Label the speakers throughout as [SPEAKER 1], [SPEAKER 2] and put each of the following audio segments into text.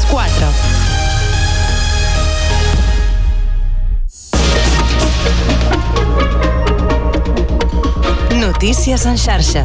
[SPEAKER 1] 4. Notícies en xarxa.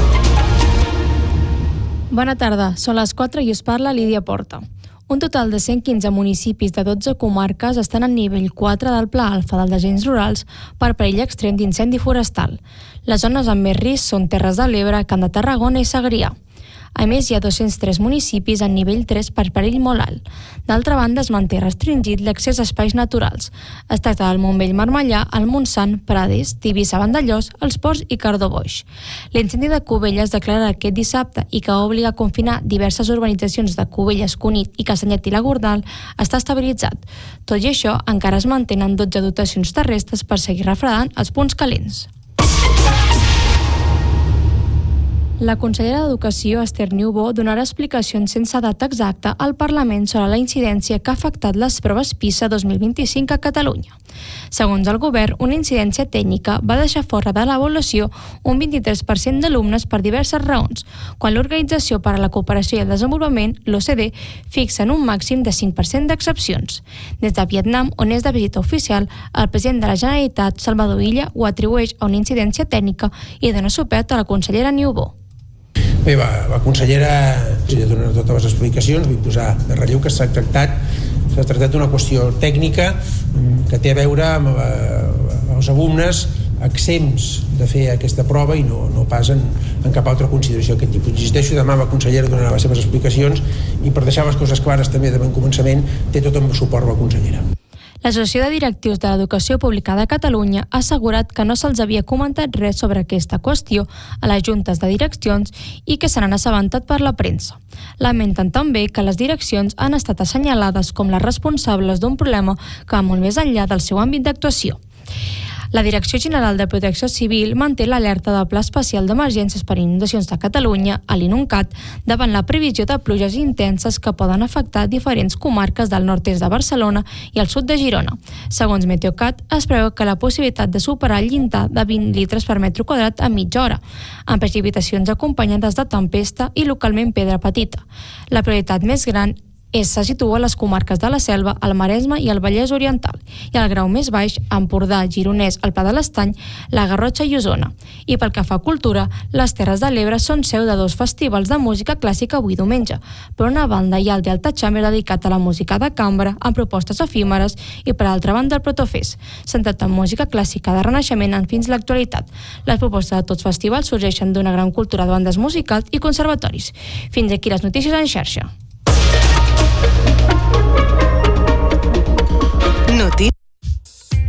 [SPEAKER 2] Bona tarda, són les 4 i us parla Lídia Porta. Un total de 115 municipis de 12 comarques estan en nivell 4 del Pla Alfa dels Agents Rurals per perill extrem d'incendi forestal. Les zones amb més risc són Terres de l'Ebre, Camp de Tarragona i Segrià. A més, hi ha 203 municipis en nivell 3 per perill molt alt. D'altra banda, es manté restringit l'accés a espais naturals. Es tracta del Montmell Marmellà, el Montsant, Prades, Tivissa, Vandellòs, els Ports i Cardó-Boix. L'incendi de Cubelles declara aquest dissabte i que obliga a confinar diverses urbanitzacions de Cubelles, Cunit i Castanyet i la Gornal està estabilitzat. Tot i això, encara es mantenen 12 dotacions terrestres per seguir refredant els punts calents. La consellera d'Educació, Esther Niubó, donarà explicacions sense data exacta al Parlament sobre la incidència que ha afectat les proves PISA 2025 a Catalunya. Segons el govern, una incidència tècnica va deixar fora de l'avaluació un 23% d'alumnes per diverses raons, quan l'Organització per a la Cooperació i el Desenvolupament, l'OCDE, fixa en un màxim de 5% d'excepcions. Des de Vietnam, on és de visita oficial, el president de la Generalitat, Salvador Illa, ho atribueix a una incidència tècnica i dona suport a la consellera Niubó.
[SPEAKER 3] Bé, la consellera ha donat totes les explicacions. Vull posar de relleu que s'ha tractat d'una qüestió tècnica que té a veure amb els alumnes exempts de fer aquesta prova i no pas en cap altra consideració d'aquest tipus. Insisteixo, demà la consellera donarà les seves explicacions i per deixar les coses clares també de bon començament té tot el suport de la consellera.
[SPEAKER 2] L'Associació de Directius de l'Educació Pública de Catalunya ha assegurat que no se'ls havia comentat res sobre aquesta qüestió a les juntes de direccions i que se n'han assabentat per la premsa. Lamenten també que les direccions han estat assenyalades com les responsables d'un problema que va molt més enllà del seu àmbit d'actuació. La Direcció General de Protecció Civil manté l'alerta del Pla Especial d'Emergències per Inundacions de Catalunya, a l'INUNCAT, davant la previsió de pluges intenses que poden afectar diferents comarques del nord-est de Barcelona i el sud de Girona. Segons Meteocat, es preveu que la possibilitat de superar el llindar de 20 litres per metre quadrat a mitja hora, amb precipitacions acompanyades de tempesta i localment pedra petita. La prioritat més gran se situa a les comarques de la Selva, el Maresme i el Vallès Oriental, i el grau més baix, Empordà, Gironès, el Pla de l'Estany, la Garrotxa i Osona. I pel que fa a cultura, les Terres de l'Ebre són seu de 2 festivals de música clàssica avui diumenge. Per una banda hi ha el Delta Chamber dedicat a la música de cambra, amb propostes efímeres, i per altra banda el Protofest, centrat en música clàssica de renaixement fins a l'actualitat. Les propostes de tots festivals sorgeixen d'una gran cultura de bandes musicals i conservatoris. Fins aquí les notícies en xarxa.